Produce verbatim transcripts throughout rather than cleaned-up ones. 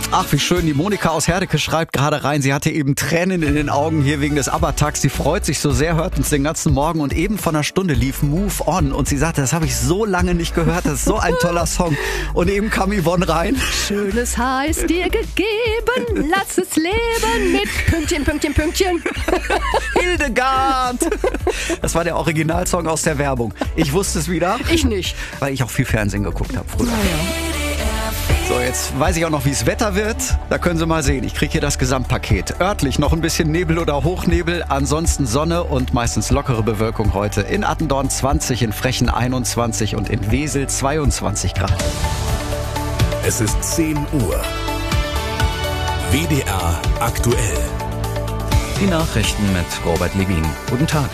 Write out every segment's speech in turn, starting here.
Ach, wie schön. Die Monika aus Herdecke schreibt gerade rein, sie hatte eben Tränen in den Augen hier wegen des ABBA-Tags. Sie freut sich so sehr, hört uns den ganzen Morgen und eben vor einer Stunde lief Move On und sie sagte, das habe ich so lange nicht gehört, das ist so ein toller Song. Und eben kam Yvonne rein. Schönes Haar ist dir gegeben, lass es leben mit Pünktchen, Pünktchen, Pünktchen. Hildegard! Das war der Originalsong aus der Werbung. Ich wusste es wieder. Ich nicht. Weil ich auch viel Fernsehen geguckt habe früher. So, jetzt weiß ich auch noch, wie es Wetter wird. Da können Sie mal sehen. Ich kriege hier das Gesamtpaket. Örtlich noch ein bisschen Nebel oder Hochnebel. Ansonsten Sonne und meistens lockere Bewölkung heute. In Attendorn zwanzig, in Frechen einundzwanzig und in Wesel zweiundzwanzig Grad. Es ist zehn Uhr. W D R aktuell. Die Nachrichten mit Robert Levin. Guten Tag.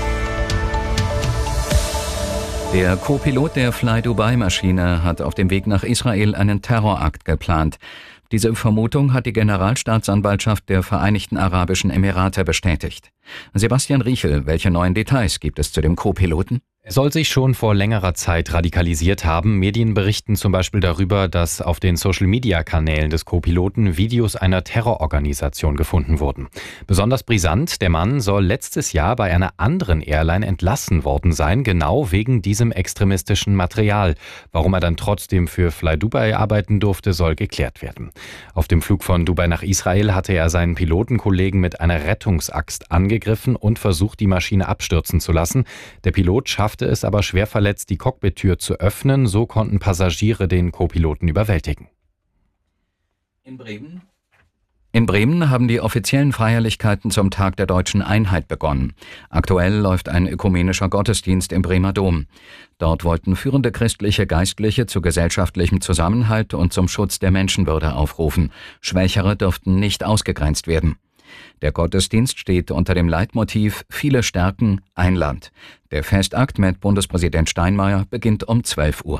Der Co-Pilot der Fly-Dubai-Maschine hat auf dem Weg nach Israel einen Terrorakt geplant. Diese Vermutung hat die Generalstaatsanwaltschaft der Vereinigten Arabischen Emirate bestätigt. Sebastian Riechel, welche neuen Details gibt es zu dem Co-Piloten? Er soll sich schon vor längerer Zeit radikalisiert haben. Medien berichten zum Beispiel darüber, dass auf den Social-Media-Kanälen des Co-Piloten Videos einer Terrororganisation gefunden wurden. Besonders brisant, der Mann soll letztes Jahr bei einer anderen Airline entlassen worden sein, genau wegen diesem extremistischen Material. Warum er dann trotzdem für Fly Dubai arbeiten durfte, soll geklärt werden. Auf dem Flug von Dubai nach Israel hatte er seinen Pilotenkollegen mit einer Rettungsaxt angegriffen und versucht, die Maschine abstürzen zu lassen. Der Pilot schaffte es aber schwer verletzt, die Cockpittür zu öffnen. So konnten Passagiere den Co-Piloten überwältigen. In Bremen? In Bremen haben die offiziellen Feierlichkeiten zum Tag der Deutschen Einheit begonnen. Aktuell läuft ein ökumenischer Gottesdienst im Bremer Dom. Dort wollten führende christliche Geistliche zu gesellschaftlichem Zusammenhalt und zum Schutz der Menschenwürde aufrufen. Schwächere dürften nicht ausgegrenzt werden. Der Gottesdienst steht unter dem Leitmotiv Viele stärken, ein Land. Der Festakt mit Bundespräsident Steinmeier beginnt um zwölf Uhr.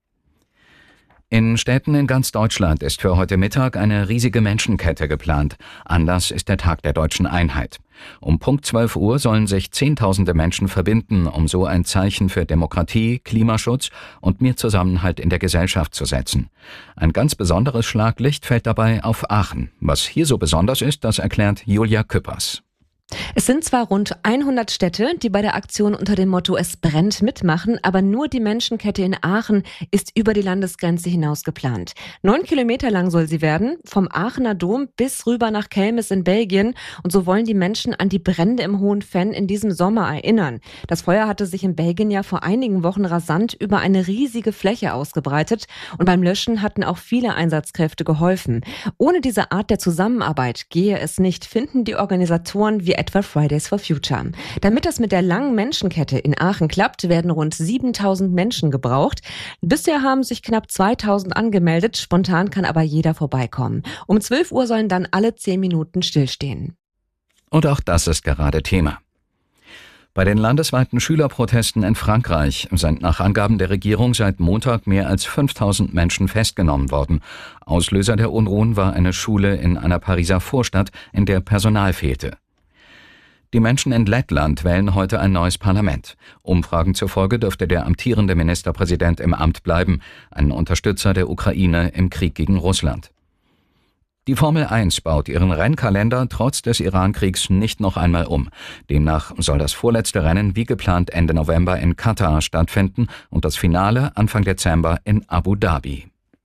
In Städten in ganz Deutschland ist für heute Mittag eine riesige Menschenkette geplant. Anlass ist der Tag der Deutschen Einheit. Um Punkt zwölf Uhr sollen sich Zehntausende Menschen verbinden, um so ein Zeichen für Demokratie, Klimaschutz und mehr Zusammenhalt in der Gesellschaft zu setzen. Ein ganz besonderes Schlaglicht fällt dabei auf Aachen. Was hier so besonders ist, das erklärt Julia Küppers. Es sind zwar rund hundert Städte, die bei der Aktion unter dem Motto Es brennt mitmachen, aber nur die Menschenkette in Aachen ist über die Landesgrenze hinaus geplant. Neun Kilometer lang soll sie werden, vom Aachener Dom bis rüber nach Kelmis in Belgien. Und so wollen die Menschen an die Brände im Hohen Venn in diesem Sommer erinnern. Das Feuer hatte sich in Belgien ja vor einigen Wochen rasant über eine riesige Fläche ausgebreitet. Und beim Löschen hatten auch viele Einsatzkräfte geholfen. Ohne diese Art der Zusammenarbeit gehe es nicht, finden die Organisatoren wie etwa Fridays for Future. Damit das mit der langen Menschenkette in Aachen klappt, werden rund siebentausend Menschen gebraucht. Bisher haben sich knapp zweitausend angemeldet, spontan kann aber jeder vorbeikommen. Um zwölf Uhr sollen dann alle zehn Minuten stillstehen. Und auch das ist gerade Thema. Bei den landesweiten Schülerprotesten in Frankreich sind nach Angaben der Regierung seit Montag mehr als fünftausend Menschen festgenommen worden. Auslöser der Unruhen war eine Schule in einer Pariser Vorstadt, in der Personal fehlte. Die Menschen in Lettland wählen heute ein neues Parlament. Umfragen zufolge dürfte der amtierende Ministerpräsident im Amt bleiben, ein Unterstützer der Ukraine im Krieg gegen Russland. Die Formel eins baut ihren Rennkalender trotz des Irankriegs nicht noch einmal um. Demnach soll das vorletzte Rennen wie geplant Ende November in Katar stattfinden und das Finale Anfang Dezember in Abu Dhabi.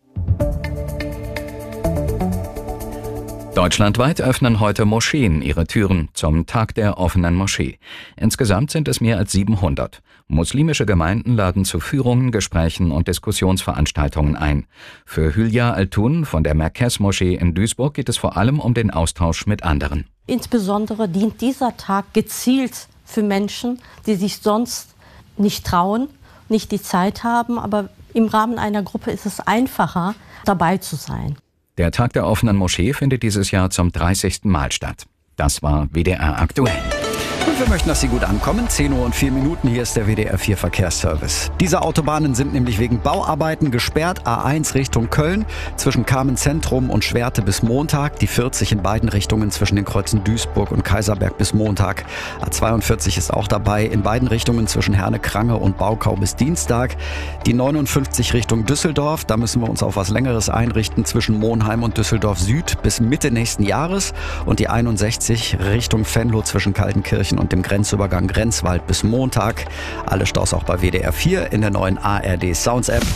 Deutschlandweit öffnen heute Moscheen ihre Türen zum Tag der offenen Moschee. Insgesamt sind es mehr als siebenhundert. Muslimische Gemeinden laden zu Führungen, Gesprächen und Diskussionsveranstaltungen ein. Für Hülya Altun von der Merkez-Moschee in Duisburg geht es vor allem um den Austausch mit anderen. Insbesondere dient dieser Tag gezielt für Menschen, die sich sonst nicht trauen, nicht die Zeit haben, aber im Rahmen einer Gruppe ist es einfacher, dabei zu sein. Der Tag der offenen Moschee findet dieses Jahr zum dreißigsten Mal statt. Das war W D R aktuell. Und wir möchten, dass Sie gut ankommen. zehn Uhr und vier Minuten, hier ist der W D R vier Verkehrsservice. Diese Autobahnen sind nämlich wegen Bauarbeiten gesperrt. A eins Richtung Köln, zwischen Kamenz-Zentrum und Schwerte bis Montag. Die vierzig in beiden Richtungen zwischen den Kreuzen Duisburg und Kaiserberg bis Montag. A zweiundvierzig ist auch dabei, in beiden Richtungen zwischen Herne-Krange und Baukau bis Dienstag. Die neunundfünfzig Richtung Düsseldorf, da müssen wir uns auf was Längeres einrichten, zwischen Monheim und Düsseldorf Süd bis Mitte nächsten Jahres. Und die einundsechzig Richtung Venlo zwischen Kaltenkirchen und dem Grenzübergang Grenzwald bis Montag. Alle Staus auch bei W D R vier in der neuen A R D Sounds App.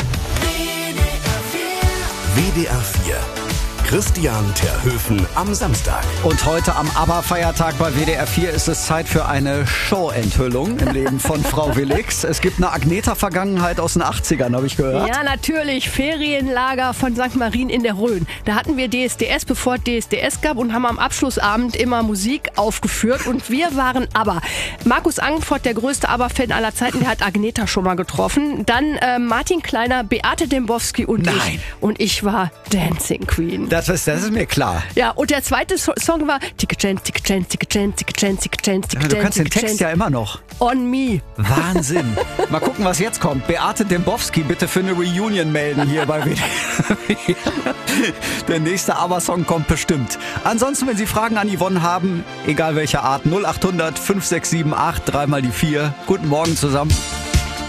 W D R vier. Christian Terhöfen am Samstag. Und heute am ABBA-Feiertag bei W D R vier ist es Zeit für eine Show-Enthüllung im Leben von Frau Willix. Es gibt eine Agneta-Vergangenheit aus den achtzigern, habe ich gehört. Ja, natürlich. Ferienlager von Sankt Marien in der Rhön. Da hatten wir D S D S, bevor es D S D S gab, und haben am Abschlussabend immer Musik aufgeführt. Und wir waren ABBA. Markus Angenfort, der größte ABBA-Fan aller Zeiten, der hat Agneta schon mal getroffen. Dann äh, Martin Kleiner, Beate Dembowski und Nein. ich. Und ich war Dancing Queen. Das ist, das ist mir klar. Ja, und der zweite so- Song war Ticke-Chan, Ticke-Chan, Ticke-Chan, Ticke-Chan, Ticke-Chan, Ticke-Chan, Du kannst den Ticke-Chan. Text ja immer noch. On Me. Wahnsinn. Mal gucken, was jetzt kommt. Beate Dembowski, bitte für eine Reunion melden hier bei W D R vier. Der nächste ABBA-Song kommt bestimmt. Ansonsten, wenn Sie Fragen an Yvonne haben, egal welcher Art, null acht hundert fünf sechs sieben acht, dreimal die vier. Guten Morgen zusammen.